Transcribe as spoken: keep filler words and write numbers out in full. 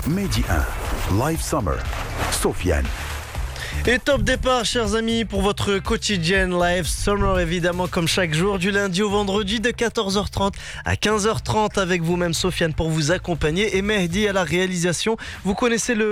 Mehdi un, Live Summer, Sofiane. Et top départ, chers amis, pour votre quotidienne Live Summer, évidemment, comme chaque jour, du lundi au vendredi, de quatorze heures trente à quinze heures trente, avec vous-même, Sofiane, pour vous accompagner, et Mehdi à la réalisation. Vous connaissez le